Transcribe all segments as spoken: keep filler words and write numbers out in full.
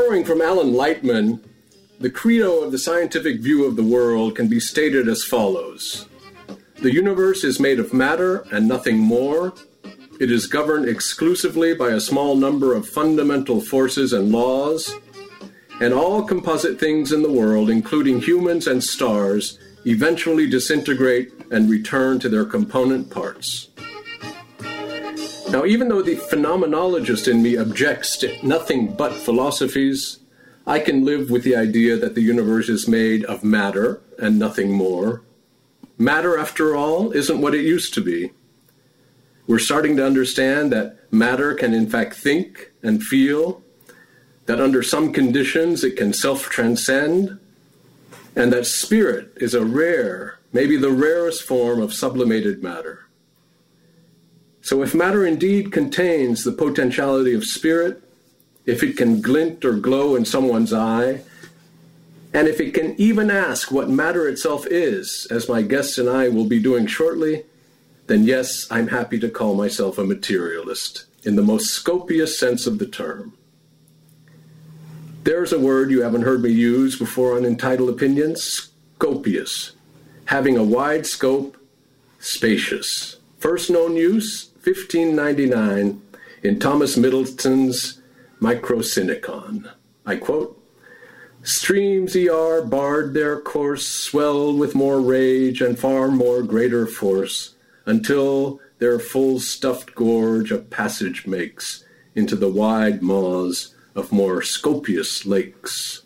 Borrowing from Alan Lightman, the credo of the scientific view of the world can be stated as follows. The universe is made of matter and nothing more. It is governed exclusively by a small number of fundamental forces and laws, and all composite things in the world, including humans and stars, eventually disintegrate and return to their component parts. Now, even though the phenomenologist in me objects to nothing but philosophies, I can live with the idea that the universe is made of matter and nothing more. Matter, after all, isn't what it used to be. We're starting to understand that matter can in fact think and feel, that under some conditions it can self-transcend, and that spirit is a rare, maybe the rarest form of sublimated matter. So if matter indeed contains the potentiality of spirit, if it can glint or glow in someone's eye, and if it can even ask what matter itself is, as my guests and I will be doing shortly, then yes, I'm happy to call myself a materialist, in the most scopious sense of the term. There's a word you haven't heard me use before on Entitled Opinions, scopious. Having a wide scope, spacious. First known use, fifteen ninety-nine, in Thomas Middleton's Microsynicon. I quote, "Streams ye are barred their course, swell with more rage and far more greater force, until their full stuffed gorge a passage makes into the wide maws of more scopious lakes."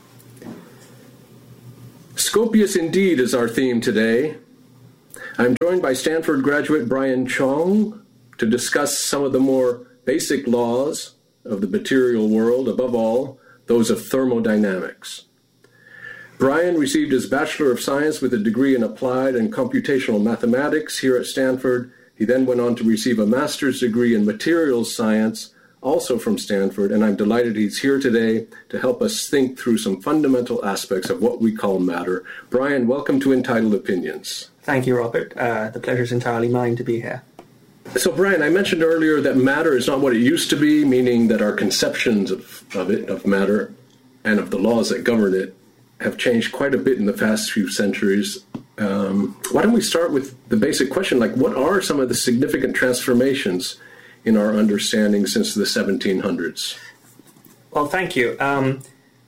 Scopious indeed is our theme today. I'm joined by Stanford graduate Brian Chong to discuss some of the more basic laws of the material world, above all, those of thermodynamics. Brian received his Bachelor of Science with a degree in Applied and Computational Mathematics here at Stanford. He then went on to receive a master's degree in Materials Science, also from Stanford, and I'm delighted he's here today to help us think through some fundamental aspects of what we call matter. Brian, welcome to Entitled Opinions. Thank you, Robert. Uh, the pleasure is entirely mine to be here. So, Brian, I mentioned earlier that matter is not what it used to be, meaning that our conceptions of, of it, of matter, and of the laws that govern it, have changed quite a bit in the past few centuries. Um, why don't we start with the basic question, like what are some of the significant transformations in our understanding since the seventeen hundreds? Well, thank you. Um,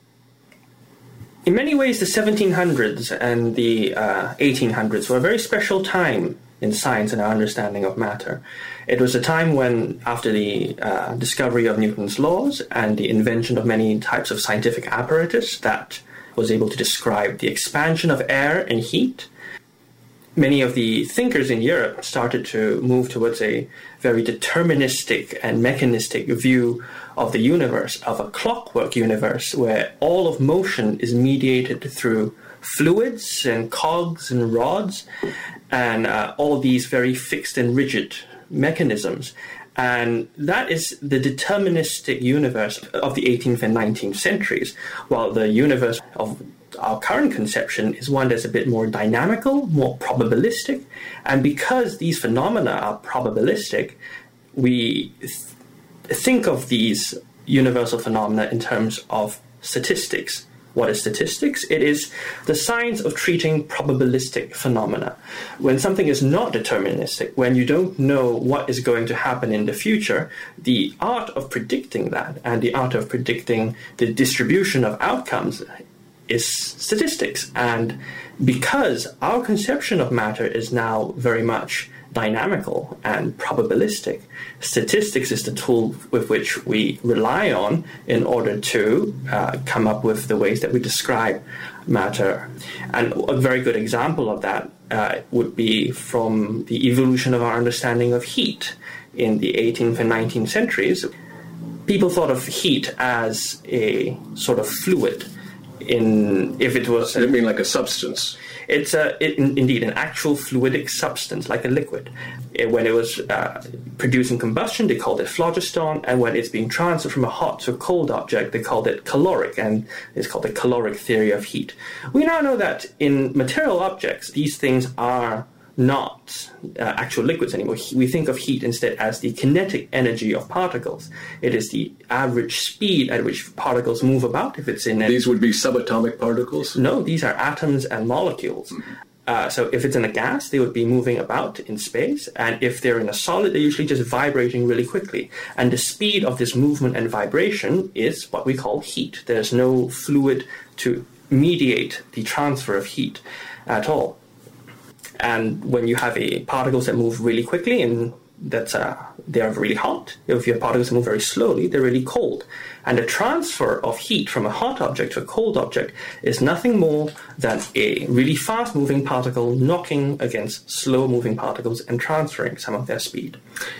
in many ways, the seventeen hundreds and the uh, eighteen hundreds were a very special time in science and our understanding of matter. It was a time when, after the uh, discovery of Newton's laws and the invention of many types of scientific apparatus that was able to describe the expansion of air and heat, many of the thinkers in Europe started to move towards a very deterministic and mechanistic view of the universe, of a clockwork universe where all of motion is mediated through fluids and cogs and rods and uh, all these very fixed and rigid mechanisms. And that is the deterministic universe of the eighteenth and nineteenth centuries, while the universe of our current conception is one that's a bit more dynamical, more probabilistic. And because these phenomena are probabilistic, we th- think of these universal phenomena in terms of statistics. What is statistics? It is the science of treating probabilistic phenomena. When something is not deterministic, when you don't know what is going to happen in the future, the art of predicting that and the art of predicting the distribution of outcomes is statistics. And because our conception of matter is now very much dynamical and probabilistic, statistics is the tool with which we rely on in order to uh, come up with the ways that we describe matter. And a very good example of that uh, would be from the evolution of our understanding of heat in the eighteenth and nineteenth centuries. People thought of heat as a sort of fluid. In if it was, I mean, like a substance. It's a, it, indeed an actual fluidic substance, like a liquid. It, when it was uh, producing combustion, they called it phlogiston, and when it's being transferred from a hot to a cold object, they called it caloric, and it's called the caloric theory of heat. We now know that in material objects, these things are not uh, actual liquids anymore. We think of heat instead as the kinetic energy of particles. It is the average speed at which particles move about. If it's in a, these would be subatomic particles? No, these are atoms and molecules. Mm-hmm. Uh, so if it's in a gas, they would be moving about in space. And if they're in a solid, they're usually just vibrating really quickly. And the speed of this movement and vibration is what we call heat. There's no fluid to mediate the transfer of heat at all. And when you have a particles that move really quickly, and that's uh, they are really hot. If you have particles that move very slowly, they're really cold. And the transfer of heat from a hot object to a cold object is nothing more than a really fast-moving particle knocking against slow-moving particles and transferring some of their speed.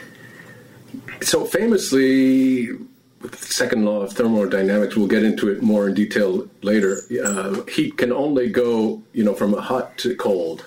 So famously, with the second law of thermodynamics, we'll get into it more in detail later, uh, heat can only go, you know, from hot to cold.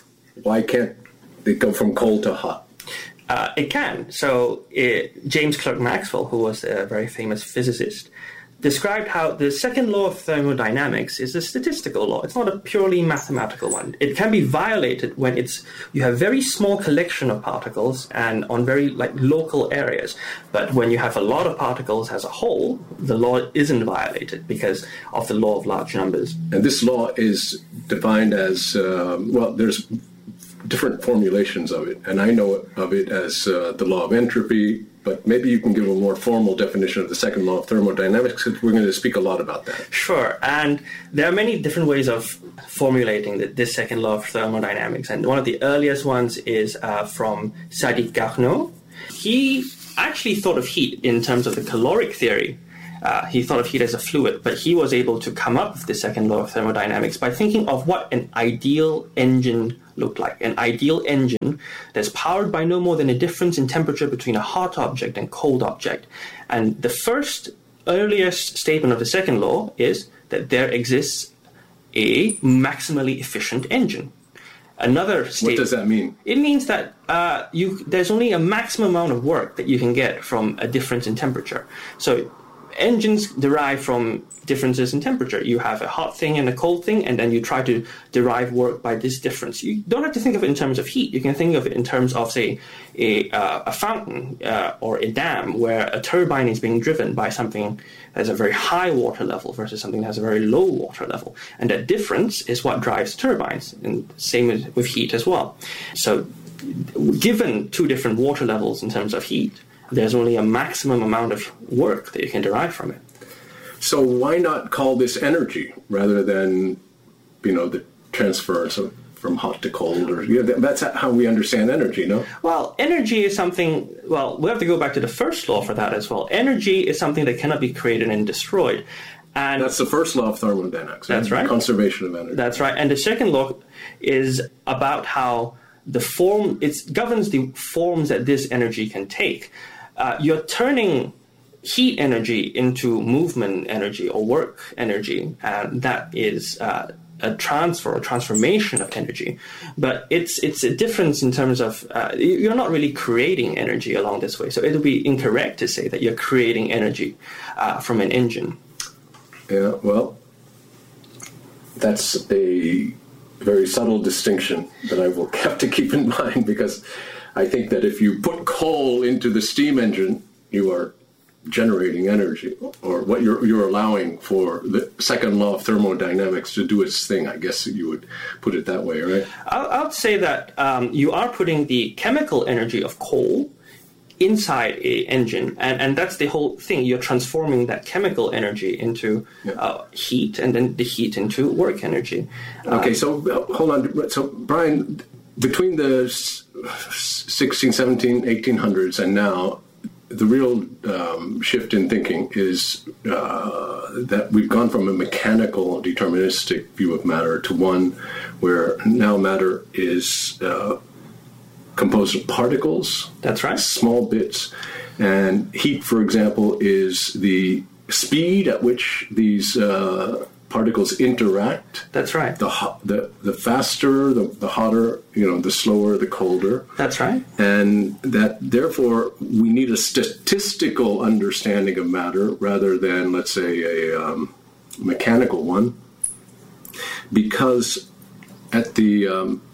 Why can't it go from cold to hot? Uh, it can. So it, James Clerk Maxwell, who was a very famous physicist, described how the second law of thermodynamics is a statistical law. It's not a purely mathematical one. It can be violated when it's you have very small collection of particles and on very like local areas. But when you have a lot of particles as a whole, the law isn't violated because of the law of large numbers. And this law is defined as, uh, well, there's different formulations of it, and I know of it as uh, the law of entropy, but maybe you can give a more formal definition of the second law of thermodynamics, because we're going to speak a lot about that. Sure, and there are many different ways of formulating the, this second law of thermodynamics, and one of the earliest ones is uh, from Sadi Carnot. He actually thought of heat in terms of the caloric theory. Uh, he thought of heat as a fluid, but he was able to come up with the second law of thermodynamics by thinking of what an ideal engine looked like. An ideal engine that's powered by no more than a difference in temperature between a hot object and cold object. And the first, earliest statement of the second law is that there exists a maximally efficient engine. Another statement. What does that mean? It means that uh, you there's only a maximum amount of work that you can get from a difference in temperature. So engines derive from differences in temperature. You have a hot thing and a cold thing, and then you try to derive work by this difference. You don't have to think of it in terms of heat. You can think of it in terms of, say, a, uh, a fountain uh, or a dam where a turbine is being driven by something that has a very high water level versus something that has a very low water level. And that difference is what drives turbines, and same with, with heat as well. So given two different water levels in terms of heat, there's only a maximum amount of work that you can derive from it. So why not call this energy rather than, you know, the transference of, from hot to cold? Or yeah, that's how we understand energy, no? Well, energy is something, well, we have to go back to the first law for that as well. Energy is something that cannot be created and destroyed. And that's the first law of thermodynamics. That's right. Conservation of energy. That's right. And the second law is about how the form, it governs the forms that this energy can take. Uh, you're turning heat energy into movement energy or work energy, and that is uh, a transfer or transformation of energy. But it's it's a difference in terms of uh, you're not really creating energy along this way. So it would be incorrect to say that you're creating energy uh, from an engine. Yeah, well, that's a very subtle distinction that I will have to keep in mind, because I think that if you put coal into the steam engine, you are generating energy, or what you're you're allowing for the second law of thermodynamics to do its thing. I guess you would put it that way, right? I would say that um, you are putting the chemical energy of coal inside a engine, and, and that's the whole thing. You're transforming that chemical energy into yeah. uh, heat, and then the heat into work energy. Okay, uh, so uh, hold on. So, Brian, between the sixteen, seventeen, eighteen hundreds and now, the real um, shift in thinking is uh, that we've gone from a mechanical, deterministic view of matter to one where now matter is uh, composed of particles. That's right. Small bits. And heat, for example, is the speed at which these uh, particles interact. That's right. The ho- the the faster, the, the hotter, you know, the slower, the colder. That's right. And that, therefore, we need a statistical understanding of matter rather than, let's say, a um, mechanical one, because at the um,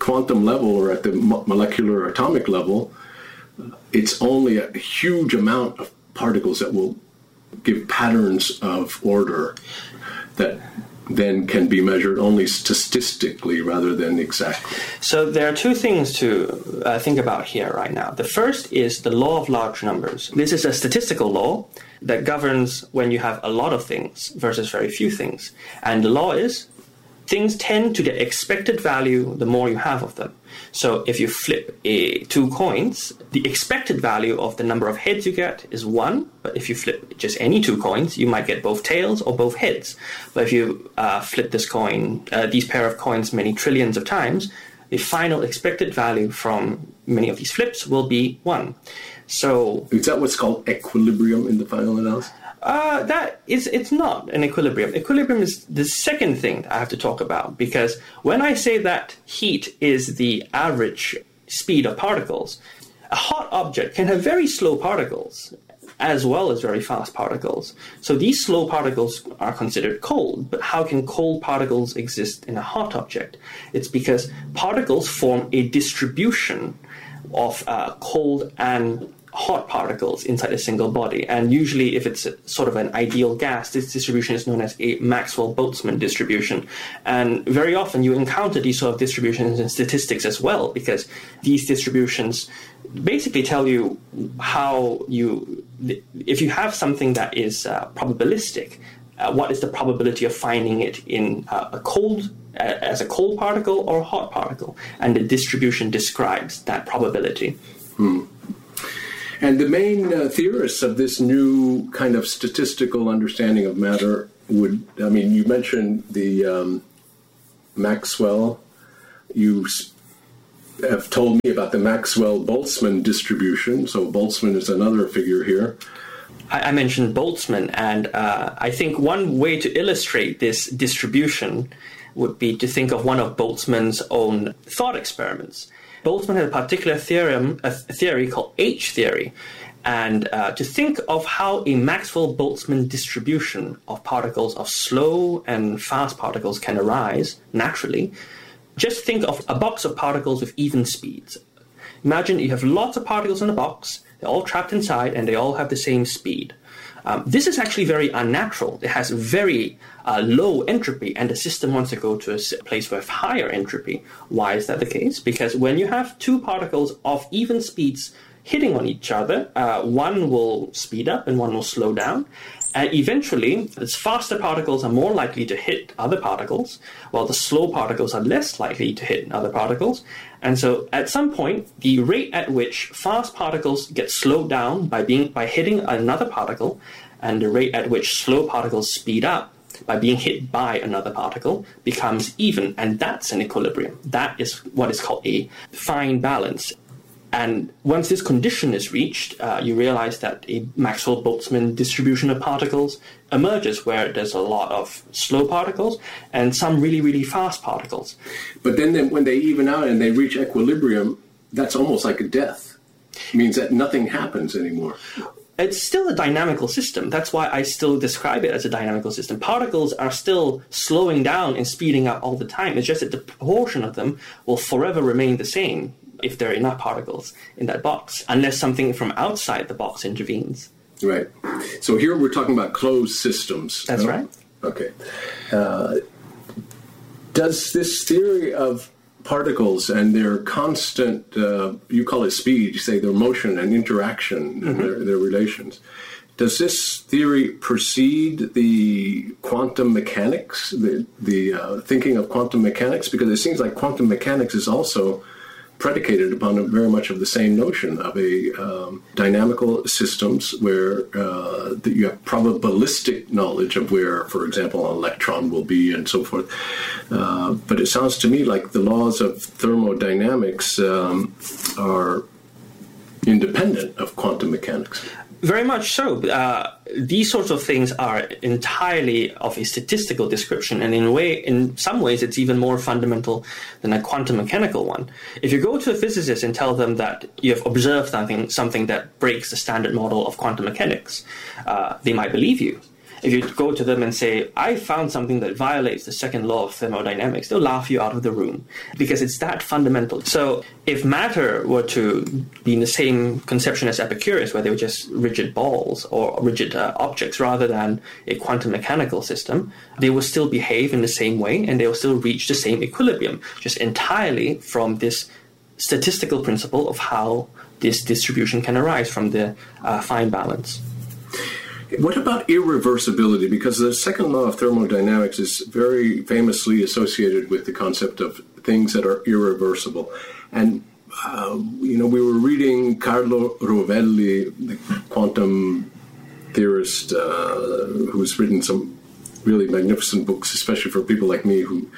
quantum level or at the mo- molecular atomic level, it's only a huge amount of particles that will give patterns of order that then can be measured only statistically rather than exactly. So there are two things to uh, think about here right now. The first is the law of large numbers. This is a statistical law that governs when you have a lot of things versus very few things. And the law is things tend to get expected value the more you have of them. So if you flip a, two coins, the expected value of the number of heads you get is one. But if you flip just any two coins, you might get both tails or both heads. But if you uh, flip this coin, uh, these pair of coins many trillions of times, the final expected value from many of these flips will be one. So is that what's called equilibrium in the final analysis? Uh, that is, it's not an equilibrium. Equilibrium is the second thing I have to talk about, because when I say that heat is the average speed of particles, a hot object can have very slow particles as well as very fast particles. So these slow particles are considered cold, but how can cold particles exist in a hot object? It's because particles form a distribution of uh, cold and hot particles inside a single body. And usually if it's a, sort of an ideal gas, this distribution is known as a Maxwell-Boltzmann distribution. And very often you encounter these sort of distributions in statistics as well, because these distributions basically tell you how you, if you have something that is uh, probabilistic, uh, what is the probability of finding it in uh, a cold, uh, as a cold particle or a hot particle? And the distribution describes that probability. Hmm. And the main uh, theorists of this new kind of statistical understanding of matter would, I mean, you mentioned the um, Maxwell. You have told me about the Maxwell-Boltzmann distribution. So Boltzmann is another figure here. I, I mentioned Boltzmann, and uh, I think one way to illustrate this distribution would be to think of one of Boltzmann's own thought experiments. Boltzmann had a particular theorem, a theory called H-theory, and uh, to think of how a Maxwell-Boltzmann distribution of particles, of slow and fast particles, can arise naturally, just think of a box of particles with even speeds. Imagine you have lots of particles in a box, they're all trapped inside, and they all have the same speed. Um, this is actually very unnatural. It has very uh, low entropy, and the system wants to go to a place with higher entropy. Why is that the case? Because when you have two particles of even speeds hitting on each other, uh, one will speed up and one will slow down. And eventually, the faster particles are more likely to hit other particles, while the slow particles are less likely to hit other particles. And so at some point, the rate at which fast particles get slowed down by being by hitting another particle, and the rate at which slow particles speed up by being hit by another particle becomes even. And that's an equilibrium. That is what is called a fine balance. And once this condition is reached, uh, you realize that a Maxwell-Boltzmann distribution of particles emerges, where there's a lot of slow particles and some really, really fast particles. But then, then when they even out and they reach equilibrium, that's almost like a death. It means that nothing happens anymore. It's still a dynamical system. That's why I still describe it as a dynamical system. Particles are still slowing down and speeding up all the time. It's just that the proportion of them will forever remain the same if there are enough particles in that box, unless something from outside the box intervenes. Right. So here we're talking about closed systems. That's no? right. Okay. Uh, does this theory of particles and their constant, uh, you call it speed, you say their motion and interaction, mm-hmm. and their, their relations, does this theory precede the quantum mechanics, the, the uh, thinking of quantum mechanics? Because it seems like quantum mechanics is also predicated upon a, very much of the same notion of a um, dynamical systems where uh, that you have probabilistic knowledge of where, for example, an electron will be and so forth. Uh, but it sounds to me like the laws of thermodynamics um, are independent of quantum mechanics. Very much so. Uh, these sorts of things are entirely of a statistical description, and in a way, in some ways, it's even more fundamental than a quantum mechanical one. If you go to a physicist and tell them that you have observed something, something that breaks the standard model of quantum mechanics, uh, they might believe you. if you go to them and say, I found something that violates the second law of thermodynamics, they'll laugh you out of the room because it's that fundamental. So if matter were to be in the same conception as Epicurus, where they were just rigid balls or rigid uh, objects rather than a quantum mechanical system, they will still behave in the same way and they will still reach the same equilibrium, just entirely from this statistical principle of how this distribution can arise from the uh, fine balance. What about irreversibility? Because the second law of thermodynamics is very famously associated with the concept of things that are irreversible. And, uh, you know, we were reading Carlo Rovelli, the quantum theorist, uh, who's written some really magnificent books, especially for people like me who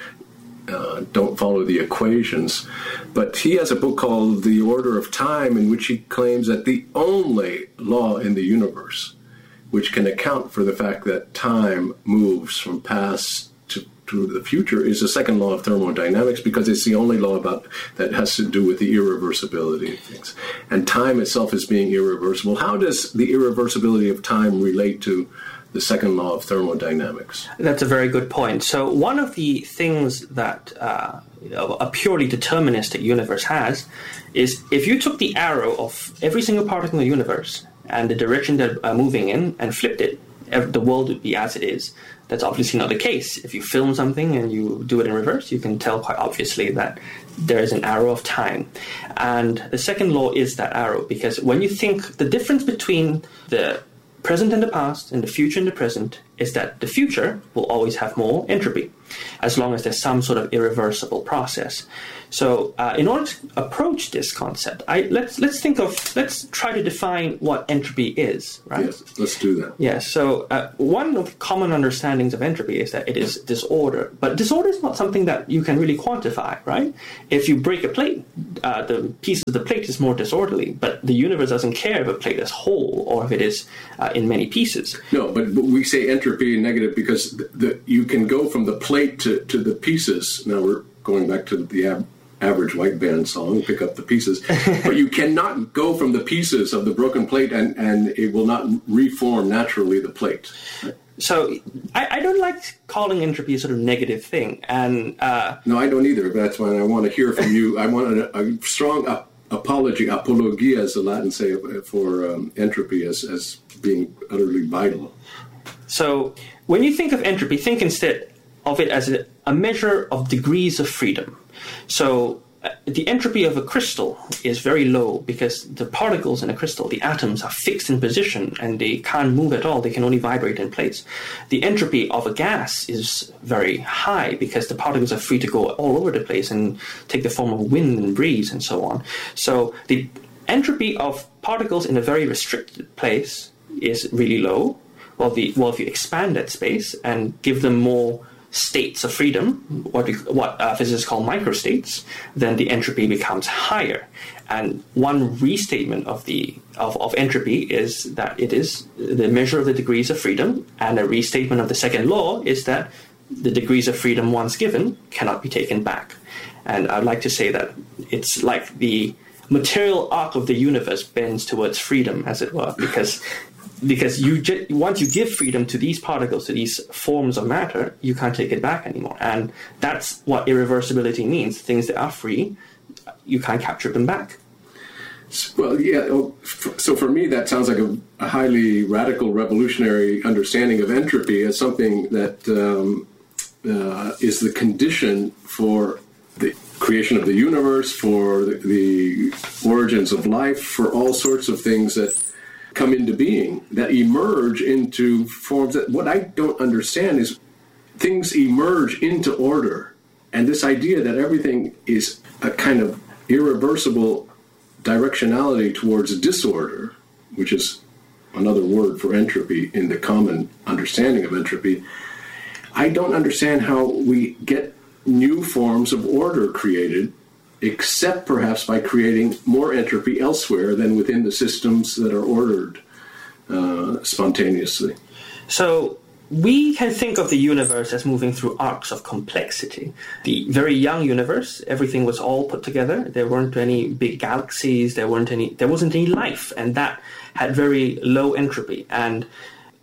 uh, don't follow the equations. But he has a book called The Order of Time, in which he claims that the only law in the universe which can account for the fact that time moves from past to, to the future is the second law of thermodynamics, because it's the only law about that has to do with the irreversibility of things. And time itself is being irreversible. How does the irreversibility of time relate to the second law of thermodynamics? That's a very good point. So one of the things that uh, a purely deterministic universe has is if you took the arrow of every single particle in the universe and the direction they're uh, moving in and flipped it, the world would be as it is. That's obviously not the case. If you film something and you do it in reverse, you can tell quite obviously that there is an arrow of time. And the second law is that arrow, because when you think the difference between the present and the past and the future and the present is that the future will always have more entropy, as long as there's some sort of irreversible process. So uh, in order to approach this concept, I, let's let's think of, let's try to define what entropy is, right? Yes, let's do that. Yes, so uh, one of the common understandings of entropy is that it is disorder, but disorder is not something that you can really quantify, right? If you break a plate, uh, the piece of the plate is more disorderly, but the universe doesn't care if a plate is whole or if it is uh, in many pieces. No, but, but we say entropy negative because the, the, you can go from the plate to, to the pieces. Now we're going back to the ab- average white band song, pick up the pieces. But you cannot go from the pieces of the broken plate and, and it will not reform naturally the plate. So I, I don't like calling entropy a sort of negative thing. And uh, No, I don't either. That's why I want to hear from you. I want a, a strong ap- apology, apologia, as the Latins say, for um, entropy as, as being utterly vital. So when you think of entropy, think instead of it as a, a measure of degrees of freedom. So uh, the entropy of a crystal is very low because the particles in a crystal, the atoms, are fixed in position and they can't move at all. They can only vibrate in place. The entropy of a gas is very high because the particles are free to go all over the place and take the form of wind and breeze and so on. So the entropy of particles in a very restricted place is really low. Well, the, well, if you expand that space and give them more states of freedom, what we, what uh, physicists call microstates, then the entropy becomes higher. And one restatement of the of, of entropy is that it is the measure of the degrees of freedom, and a restatement of the second law is that the degrees of freedom once given cannot be taken back. And I'd like to say that it's like the material arc of the universe bends towards freedom, as it were, because Because you ju- once you give freedom to these particles, to these forms of matter, you can't take it back anymore. And that's what irreversibility means. Things that are free, you can't capture them back. Well, yeah. So for me, that sounds like a, a highly radical, revolutionary understanding of entropy as something that um, uh, is the condition for the creation of the universe, for the, the origins of life, for all sorts of things that come into being, that emerge into forms that what I don't understand is things emerge into order. And this idea that everything is a kind of irreversible directionality towards disorder, which is another word for entropy in the common understanding of entropy, I don't understand how we get new forms of order created, except perhaps by creating more entropy elsewhere than within the systems that are ordered uh, spontaneously. So we can think of the universe as moving through arcs of complexity. The very young universe, everything was all put together. There weren't any big galaxies. There weren't any. There wasn't any life, and that had very low entropy. And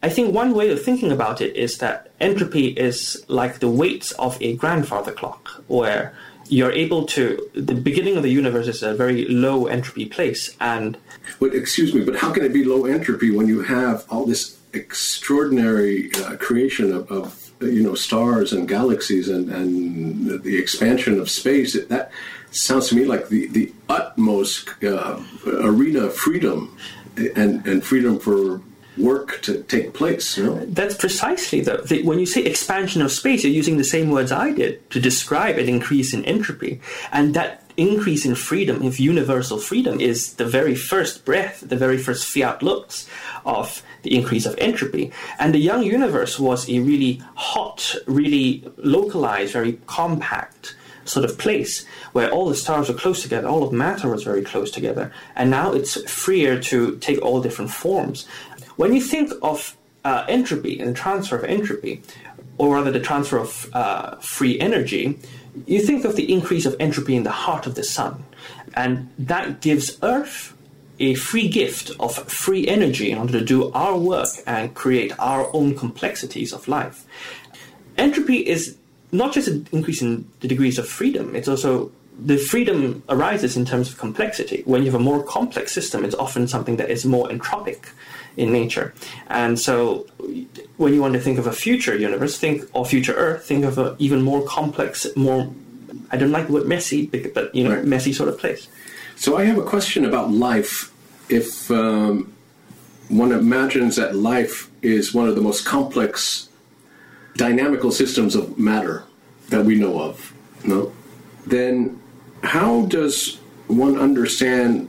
I think one way of thinking about it is that entropy is like the weight of a grandfather clock, where you're able to, the beginning of the universe is a very low entropy place. And But excuse me, but how can it be low entropy when you have all this extraordinary uh, creation of, of you know stars and galaxies and, and the expansion of space? It, that sounds to me like the the utmost uh, arena of freedom and and freedom for work to take place. You know? That's precisely the, the when you say expansion of space, you're using the same words I did to describe an increase in entropy, and that increase in freedom, if universal freedom, is the very first breath, the very first fiat lux of the increase of entropy. And the young universe was a really hot, really localized, very compact sort of place where all the stars were close together, all of matter was very close together, and now it's freer to take all different forms. When you think of uh, entropy and the transfer of entropy, or rather the transfer of uh, free energy, you think of the increase of entropy in the heart of the sun. And that gives Earth a free gift of free energy in order to do our work and create our own complexities of life. Entropy is not just an increase in the degrees of freedom, it's also the freedom arises in terms of complexity. When you have a more complex system, it's often something that is more entropic in nature. And so when you want to think of a future universe, think or future Earth, think of an even more complex, more, I don't like the word messy, but you know, right. messy sort of place. So I have a question about life. If um, one imagines that life is one of the most complex dynamical systems of matter that we know of, no? Then how does one understand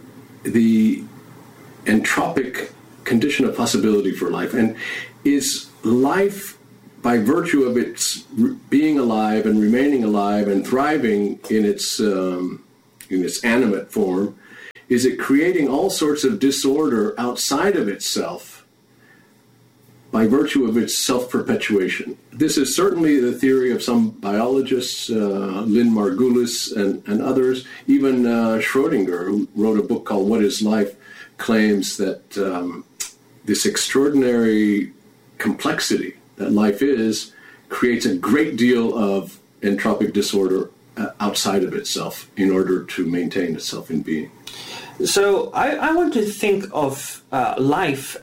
the entropic condition of possibility for life? And is life, by virtue of its being alive and remaining alive and thriving in its um, in its animate form, is it creating all sorts of disorder outside of itself by virtue of its self-perpetuation? This is certainly the theory of some biologists, uh, Lynn Margulis and, and others. Even uh, Schrödinger, who wrote a book called What is Life, claims that um, this extraordinary complexity that life is creates a great deal of entropic disorder uh, outside of itself in order to maintain itself in being. So I, I want to think of uh, life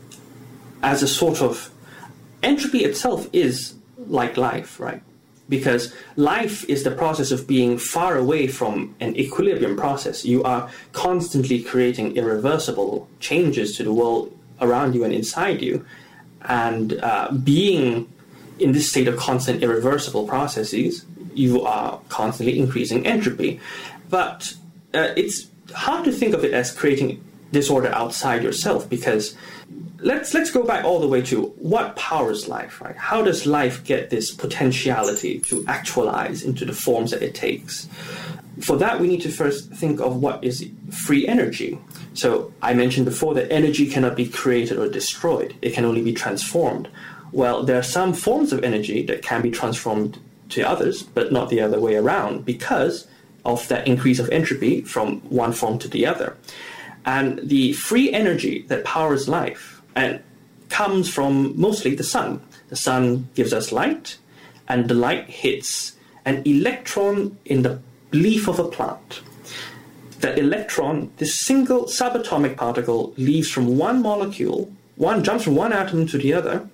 as a sort of, entropy itself is like life, right? Because life is the process of being far away from an equilibrium process. You are constantly creating irreversible changes to the world around you and inside you. And uh, being in this state of constant irreversible processes, you are constantly increasing entropy. But uh, it's hard to think of it as creating disorder outside yourself, because let's let's go back all the way to what powers life, right? How does life get this potentiality to actualize into the forms that it takes? For that, we need to first think of what is free energy. So I mentioned before that energy cannot be created or destroyed. It can only be transformed. Well, there are some forms of energy that can be transformed to others, but not the other way around, because of that increase of entropy from one form to the other. And the free energy that powers life and comes from mostly the sun. The sun gives us light, and the light hits an electron in the leaf of a plant. That electron, this single subatomic particle, leaves from one molecule, one jumps from one atom to the other,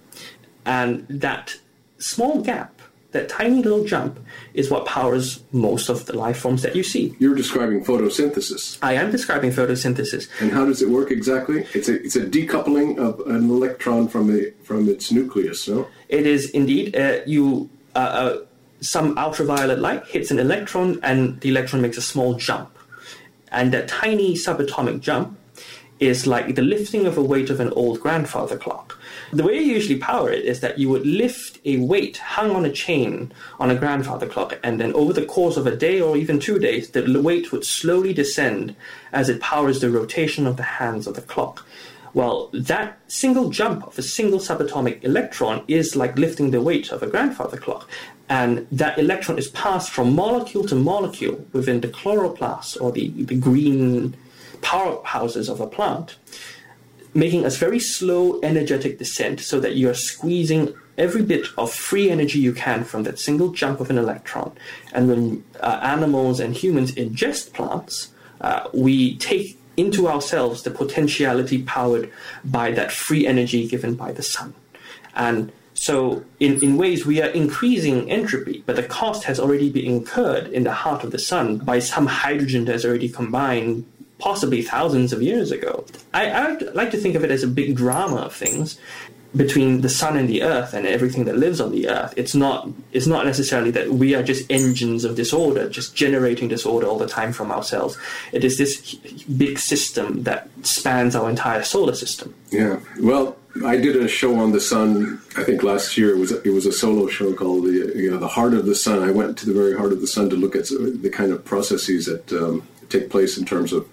and that small gap, that tiny little jump, is what powers most of the life forms that you see. You're describing photosynthesis. I am describing photosynthesis. And how does it work exactly? It's a it's a decoupling of an electron from a from its nucleus, no? It is indeed. Uh, you uh, uh, some ultraviolet light hits an electron, and the electron makes a small jump. And that tiny subatomic jump is like the lifting of a weight of an old grandfather clock. The way you usually power it is that you would lift a weight hung on a chain on a grandfather clock, and then over the course of a day or even two days, the weight would slowly descend as it powers the rotation of the hands of the clock. Well, that single jump of a single subatomic electron is like lifting the weight of a grandfather clock. And that electron is passed from molecule to molecule within the chloroplast, or the, the green powerhouses of a plant. making a very slow energetic descent so that you are squeezing every bit of free energy you can from that single jump of an electron. And when uh, animals and humans ingest plants, uh, we take into ourselves the potentiality powered by that free energy given by the sun. And so in, in ways we are increasing entropy, but the cost has already been incurred in the heart of the sun by some hydrogen that's already combined possibly thousands of years ago. I, I like to think of it as a big drama of things between the sun and the earth and everything that lives on the earth. It's not it's not necessarily that we are just engines of disorder, just generating disorder all the time from ourselves. It is this big system that spans our entire solar system. Yeah. Well, I did a show on the sun, I think last year. It was a, it was a solo show called the, you know, the Heart of the Sun. I went to the very heart of the sun to look at the kind of processes that um, take place in terms of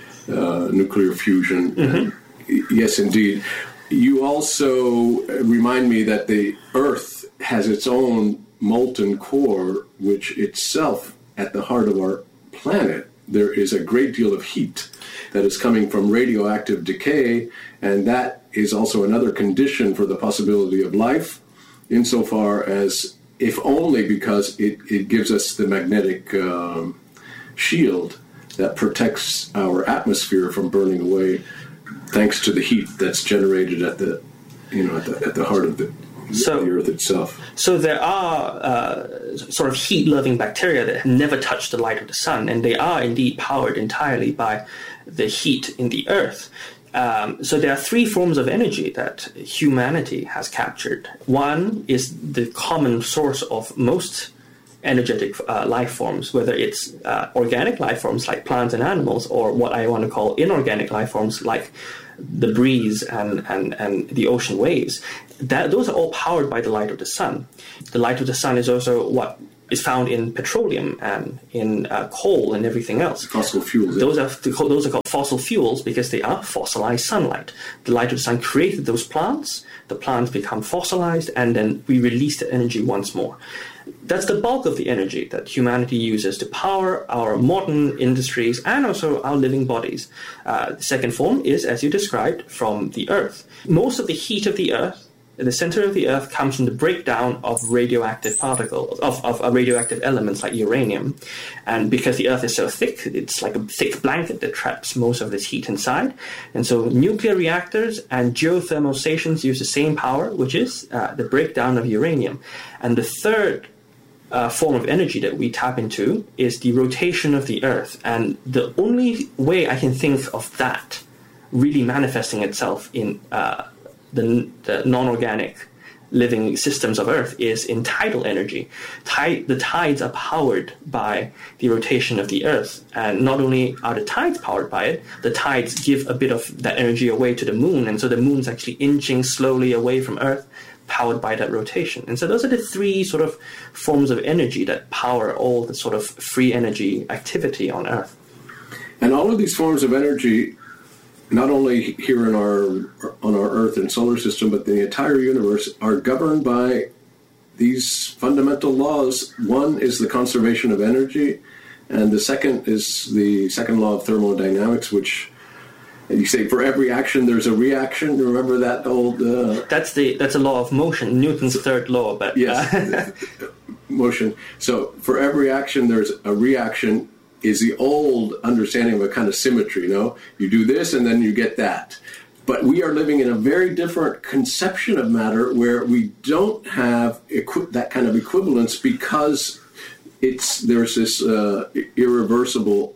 uh, nuclear fusion. Mm-hmm. And yes, indeed. You also remind me that the Earth has its own molten core, which itself, at the heart of our planet, there is a great deal of heat that is coming from radioactive decay, and that is also another condition for the possibility of life, insofar as, if only because it, it gives us the magnetic um, shield that protects our atmosphere from burning away, thanks to the heat that's generated at the, you know, at the, at the heart of the, so, the Earth itself. So there are uh, sort of heat-loving bacteria that have never touched the light of the sun, and they are indeed powered entirely by the heat in the Earth. Um, so there are three forms of energy that humanity has captured. One is the common source of most energetic uh, life forms, whether it's uh, organic life forms like plants and animals, or what I want to call inorganic life forms like the breeze and, and, and the ocean waves. That, those are all powered by the light of the sun. The light of the sun is also what is found in petroleum and in uh, coal and everything else. Fossil fuels. Those are those are called fossil fuels because they are fossilized sunlight. The light of the sun created those plants. The plants become fossilized, and then we release the energy once more. That's the bulk of the energy that humanity uses to power our modern industries and also our living bodies. Uh, the second form is, as you described, from the Earth. Most of the heat of the Earth, the center of the Earth, comes from the breakdown of radioactive particles, of, of uh, radioactive elements like uranium. And because the Earth is so thick, it's like a thick blanket that traps most of this heat inside. And so nuclear reactors and geothermal stations use the same power, which is uh, the breakdown of uranium. And the third uh, form of energy that we tap into is the rotation of the Earth. And the only way I can think of that really manifesting itself in uh, the, the non-organic living systems of Earth is in tidal energy. Tide, the tides are powered by the rotation of the Earth. And not only are the tides powered by it, the tides give a bit of that energy away to the moon. And so the moon's actually inching slowly away from Earth, powered by that rotation. And so those are the three sort of forms of energy that power all the sort of free energy activity on Earth. And all of these forms of energy, not only here in our on our Earth and solar system, but the entire universe, are governed by these fundamental laws. One is the conservation of energy, and the second is the second law of thermodynamics, which you say for every action there's a reaction. Remember that old? Uh, that's the that's a law of motion, Newton's third law. But yes, uh, motion. So for every action there's a reaction. Is the old understanding of a kind of symmetry, you know? You do this and then you get that. But we are living in a very different conception of matter where we don't have equi- that kind of equivalence because it's there's this uh, irreversible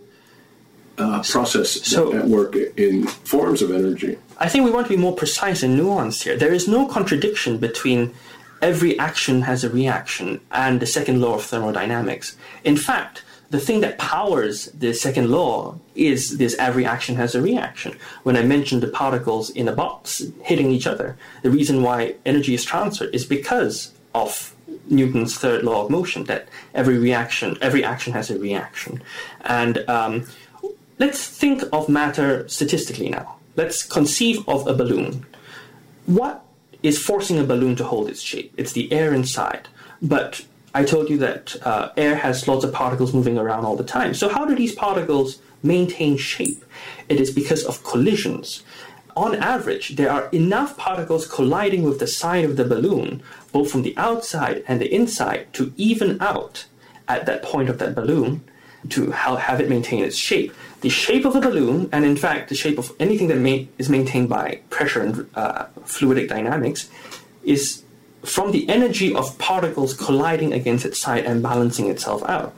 uh, process so, at work in forms of energy. I think we want to be more precise and nuanced here. There is no contradiction between every action has a reaction and the second law of thermodynamics. In fact, the thing that powers the second law is this every action has a reaction. When I mentioned the particles in a box hitting each other, the reason why energy is transferred is because of Newton's third law of motion, that every reaction, every action has a reaction. And um, let's think of matter statistically now. Let's conceive of a balloon. What is forcing a balloon to hold its shape? It's the air inside. But I told you that uh, air has lots of particles moving around all the time. So how do these particles maintain shape? It is because of collisions. on average, there are enough particles colliding with the side of the balloon, both from the outside and the inside, to even out at that point of that balloon to have it maintain its shape. The shape of a balloon, and in fact the shape of anything that ma- is maintained by pressure and uh, fluidic dynamics, is from the energy of particles colliding against its side and balancing itself out.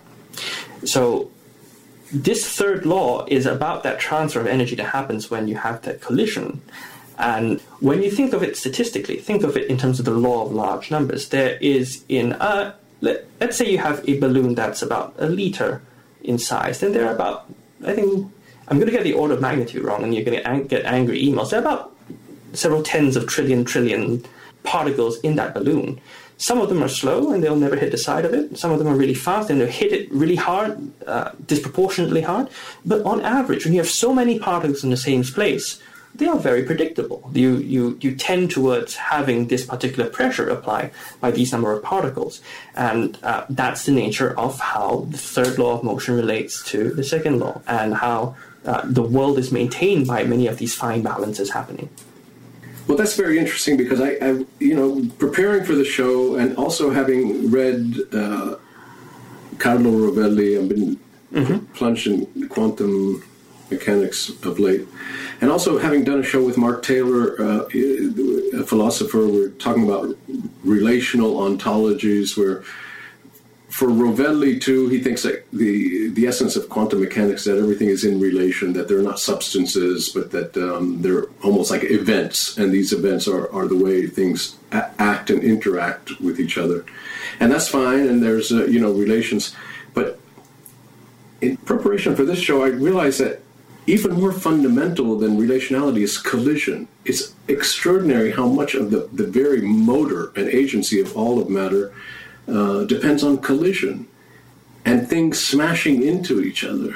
So this third law is about that transfer of energy that happens when you have that collision. And when you think of it statistically, think of it in terms of the law of large numbers. There is in a, let, let's say you have a balloon that's about a liter in size, then there are about, I think, I'm going to get the order of magnitude wrong and you're going to get angry emails. There are about several tens of trillion trillion particles in that balloon. Some of them are slow and they'll never hit the side of it. Some of them are really fast and they'll hit it really hard, uh, disproportionately hard. But on average, when you have so many particles in the same place, they are very predictable. You, you, you tend towards having this particular pressure applied by these number of particles. And uh, that's the nature of how the third law of motion relates to the second law, and how uh, the world is maintained by many of these fine balances happening. Well, that's very interesting because I, I you know, preparing for the show and also having read uh, Carlo Rovelli, I've been mm-hmm. plunged in quantum mechanics of late, and also having done a show with Mark Taylor, uh, a philosopher. We're talking about relational ontologies, where for Rovelli too, he thinks that the the essence of quantum mechanics is that everything is in relation, that they're not substances, but that um, they're almost like events, and these events are, are the way things a- act and interact with each other, and that's fine. And there's uh, you know relations, but in preparation for this show, I realized that even more fundamental than relationality is collision. It's extraordinary how much of the, the very motor and agency of all of matter uh, depends on collision and things smashing into each other.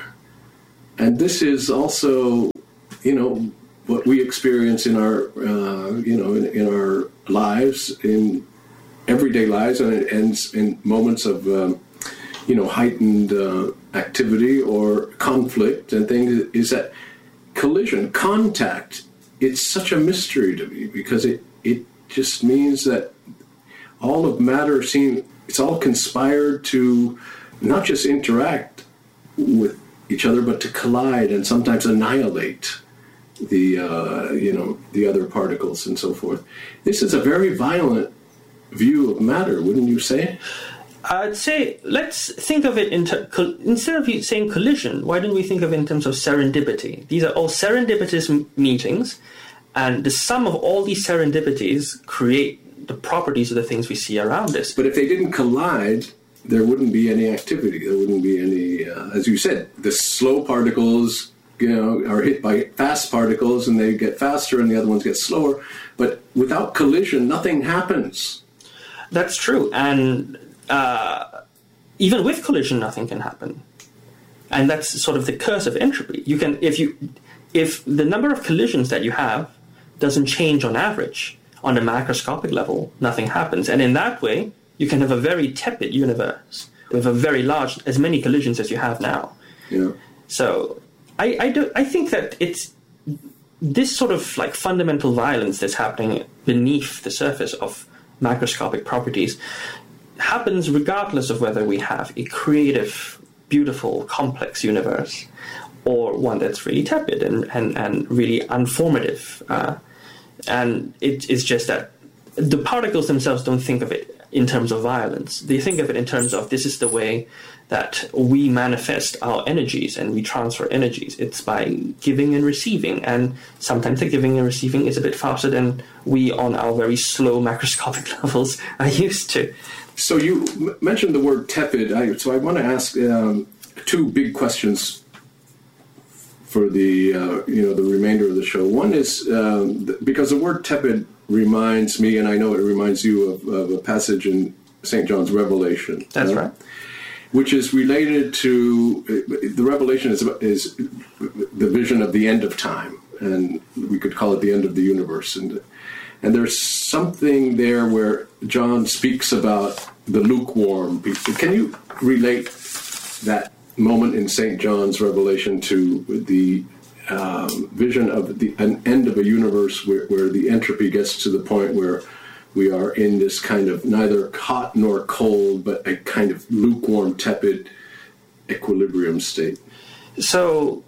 And this is also, you know, what we experience in our, uh, you know, in, in our lives, in everyday lives, and it ends in moments of, um, you know, heightened uh, activity or conflict and things, is that collision, contact, it's such a mystery to me, because it, it just means that all of matter seems, it's all conspired to not just interact with each other, but to collide and sometimes annihilate the, uh, you know, the other particles and so forth. This is a very violent view of matter, wouldn't you say? I'd say let's think of it in ter- col- instead of saying collision, why don't we think of it in terms of serendipity? These are all serendipitous m- meetings, and the sum of all these serendipities create the properties of the things we see around us. But if they didn't collide, there wouldn't be any activity. There wouldn't be any, uh, as you said, the slow particles, you know, are hit by fast particles, and they get faster, and the other ones get slower. But without collision, nothing happens. That's true, and Uh, even with collision, nothing can happen, and that's sort of the curse of entropy. You can, if you, if the number of collisions that you have doesn't change on average on a macroscopic level, nothing happens, and in that way, you can have a very tepid universe with a very large, as many collisions as you have now. Yeah. So, I, I do, I think that it's this sort of like fundamental violence that's happening beneath the surface of macroscopic properties happens regardless of whether we have a creative, beautiful, complex universe or one that's really tepid and, and, and really unformative. Uh, and it, it's just that the particles themselves don't think of it in terms of violence. They think of it in terms of this is the way that we manifest our energies and we transfer energies. It's by giving and receiving. And sometimes the giving and receiving is a bit faster than we on our very slow macroscopic levels are used to. So you m- mentioned the word tepid. I, so I want to ask um, two big questions for the uh, you know the remainder of the show. One is um, th- because the word tepid reminds me, and I know it reminds you of, of a passage in Saint John's Revelation. That's uh, right. Which is related to uh, the Revelation is is the vision of the end of time, and we could call it the end of the universe. And And there's something there where John speaks about the lukewarm people. Can you relate that moment in Saint John's Revelation to the um, vision of the, an end of a universe where, where the entropy gets to the point where we are in this kind of neither hot nor cold, but a kind of lukewarm, tepid equilibrium state. So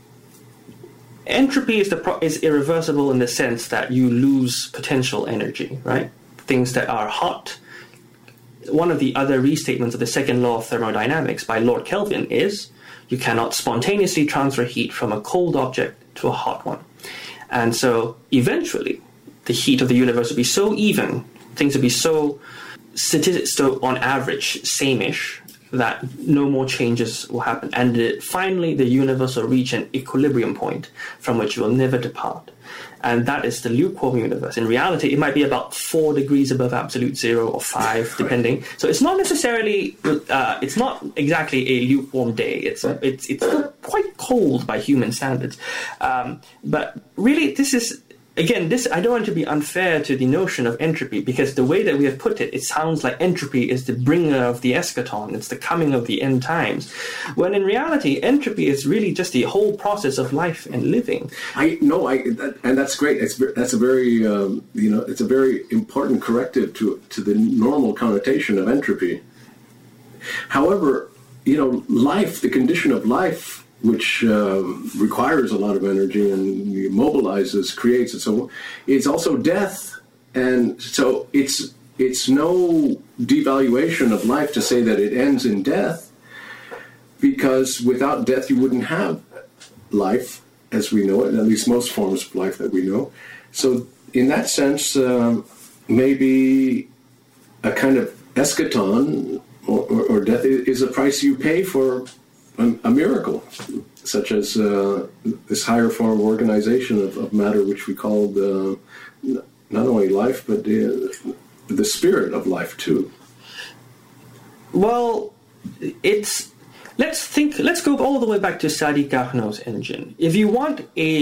entropy is the pro- is irreversible in the sense that you lose potential energy, right? Things that are hot. One of the other restatements of the second law of thermodynamics by Lord Kelvin is you cannot spontaneously transfer heat from a cold object to a hot one. And so eventually the heat of the universe will be so even, things will be so, so on average, same-ish, that no more changes will happen. And it, finally, the universe will reach an equilibrium point from which it will never depart. And that is the lukewarm universe. In reality, it might be about four degrees above absolute zero or five, depending. So it's not necessarily, uh, it's not exactly a lukewarm day. It's it's it's quite cold by human standards. Um, but really, this is, again, this I don't want to be unfair to the notion of entropy, because the way that we have put it, it sounds like entropy is the bringer of the eschaton, it's the coming of the end times, when in reality, entropy is really just the whole process of life and living. I no, I that, and that's great. It's that's a very um, you know it's a very important corrective to to the normal connotation of entropy. However, you know, life, the condition of life, which um, requires a lot of energy and mobilizes, creates, and so it's also death. And so it's it's no devaluation of life to say that it ends in death, because without death you wouldn't have life as we know it, at least most forms of life that we know. So in that sense, um, maybe a kind of eschaton or, or, or death is a price you pay for A, a miracle, such as uh, this higher form of organization of, of matter, which we called uh, not only life, but uh, the spirit of life too. Well, it's let's think. Let's go all the way back to Sadi Carnot's engine. If you want a